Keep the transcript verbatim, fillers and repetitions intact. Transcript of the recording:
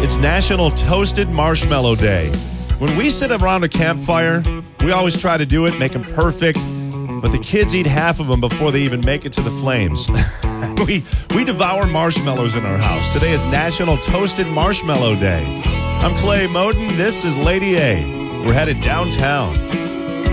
It's National Toasted Marshmallow Day. When we sit around a campfire, we always try to do it, make them perfect, but the kids eat half of them before they even make it to the flames. we we devour marshmallows in our house. Today is National Toasted Marshmallow Day. I'm Clay Moden. This is Lady A. We're headed downtown.